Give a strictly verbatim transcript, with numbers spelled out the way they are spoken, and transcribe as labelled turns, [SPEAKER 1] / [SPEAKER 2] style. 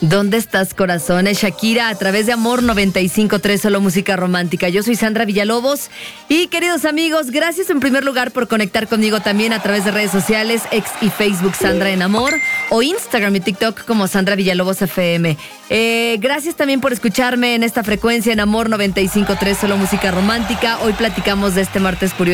[SPEAKER 1] ¿Dónde estás, corazón? Es Shakira a través de Amor noventa y cinco punto tres, solo música romántica. Yo soy Sandra Villalobos y, queridos amigos, gracias en primer lugar por conectar conmigo también a través de redes sociales, X y Facebook Sandra en Amor, o Instagram y TikTok como Sandra Villalobos F M. Eh, gracias también por escucharme en esta frecuencia en Amor noventa y cinco punto tres, solo música romántica. Hoy platicamos de este martes curioso